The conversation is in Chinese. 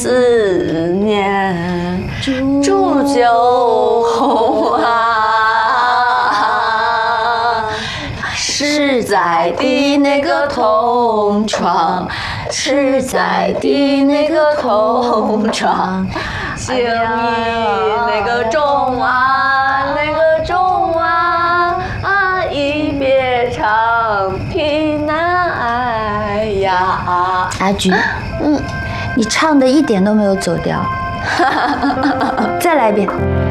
思念煮酒红啊，实在的那个同窗，实在的那个同窗，情谊那个钟啊，那个钟啊，一别长啼难挨呀。 阿菊，你唱的一点都没有走调，再来一遍。